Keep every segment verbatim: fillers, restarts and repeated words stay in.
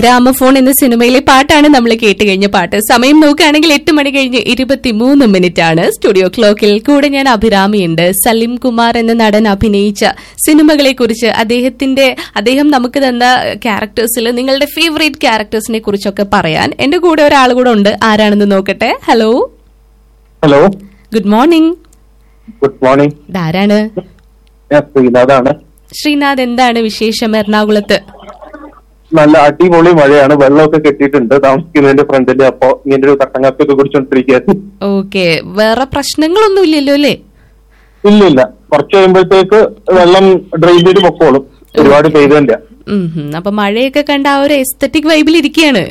Gramophone എന്ന സിനിമയിലെ പാട്ടാണ് നമ്മൾ കേട്ട് കഴിഞ്ഞ പാട്ട്. സമയം നോക്കുകയാണെങ്കിൽ എട്ട് മണി കഴിഞ്ഞ് ഇരുപത്തിമൂന്ന് മിനിറ്റ് ആണ്. സ്റ്റുഡിയോ ക്ലോക്കിൽ കൂടെ ഞാൻ അഭിരാമിയുണ്ട്. സലിം കുമാർ എന്ന നടൻ അഭിനയിച്ച സിനിമകളെ കുറിച്ച്, അദ്ദേഹത്തിന്റെ അദ്ദേഹം നമുക്ക് തന്ന ക്യാരക്ടേഴ്സിൽ നിങ്ങളുടെ ഫേവറേറ്റ് ക്യാരക്ടേഴ്സിനെ കുറിച്ചൊക്കെ പറയാൻ എന്റെ കൂടെ ഒരാൾ കൂടെ ഉണ്ട്. ആരാണെന്ന് നോക്കട്ടെ. Hello hello, good morning. Good morning. ഇതാരാണ്? ശ്രീനാഥാണ്. ശ്രീനാഥ്, എന്താണ് വിശേഷം എറണാകുളത്ത്? നല്ല അടിപൊളി മഴയാണ്, വെള്ളമൊക്കെ കെട്ടിയിട്ടുണ്ട് താമസിക്കുന്നതിന്റെ ഫ്രണ്ടില്. അപ്പൊ ഇങ്ങനെ ഒരു കട്ടൻ കാപ്പിയൊക്കെ കുടിച്ചോണ്ടിരിക്കുകയായിരുന്നു. ഓക്കെ, വേറെ പ്രശ്നങ്ങളൊന്നും ഇല്ലല്ലോ അല്ലേ? ഇല്ല ഇല്ല, കുറച്ച് കഴിയുമ്പോഴത്തേക്ക് വെള്ളം ഡ്രെയിൻ ചെയ്ത് പൊക്കോളും, ഒരുപാട് പെയ്തല്ല. അപ്പൊ മഴയൊക്കെ കണ്ട ആ ഒരു എസ്തറ്റിക് വൈബിൽ ഇരിക്കുകയാണ്.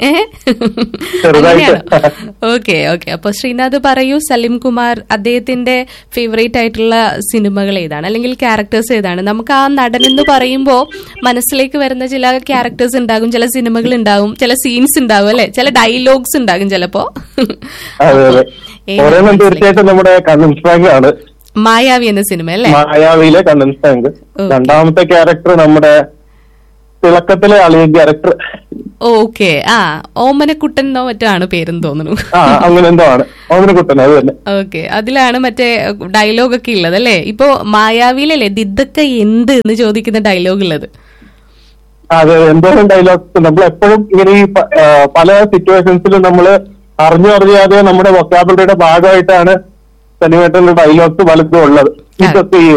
Okay okay. അപ്പൊ ശ്രീനാഥ് പറയൂ, സലിം കുമാർ അദ്ദേഹത്തിന്റെ ഫേവറേറ്റ് ആയിട്ടുള്ള സിനിമകൾ ഏതാണ്, അല്ലെങ്കിൽ ക്യാരക്ടേഴ്സ് ഏതാണ്? നമുക്ക് ആ നടൻ എന്ന് പറയുമ്പോ മനസ്സിലേക്ക് വരുന്ന ചില ക്യാരക്ടേഴ്സ് ഉണ്ടാകും, ചില സിനിമകൾ ഉണ്ടാകും, ചില സീൻസ് ഉണ്ടാകും അല്ലെ, ചില ഡയലോഗ്സ് ഉണ്ടാകും ചിലപ്പോ. തീർച്ചയായിട്ടും നമ്മുടെ കണ്ണൻസ് ബാങ്ക് ആണ്, മായാവി എന്ന സിനിമ അല്ലേ? മായാവിയിലെ കണ്ണൻസ് ബാങ്ക്. രണ്ടാമത്തെ ക്യാരക്ടർ നമ്മുടെ തിളക്കത്തിലെ അളിയ ക്യാരക്ടർ. ഓക്കെ, ആ ഓമനക്കുട്ടൻ എന്നോ മറ്റോ ആണ് പേരെന്ന് തോന്നുന്നു. അങ്ങനെ എന്തോ ആണ്, ഓമനക്കുട്ടൻ, അത് തന്നെ. ഓക്കെ, അതിലാണ് മറ്റേ ഡയലോഗ് ഒക്കെ ഉള്ളത് അല്ലേ? ഇപ്പൊ മായാവിയിലല്ലേ ഇതൊക്കെ എന്ത് എന്ന് ചോദിക്കുന്ന ഡയലോഗ് ഉള്ളത്? അതെ, എന്തോരം ഡയലോഗ്സ് നമ്മൾ എപ്പോഴും ഇങ്ങനെ ഈ പല സിറ്റുവേഷൻസിലും നമ്മൾ അറിഞ്ഞു അറിയാതെ നമ്മുടെ വൊക്കാബുലറിയുടെ ഭാഗമായിട്ടാണ് സിനിമയുടെ ഡയലോഗ്സ് പലതും ഉള്ളത്. ഇതൊക്കെ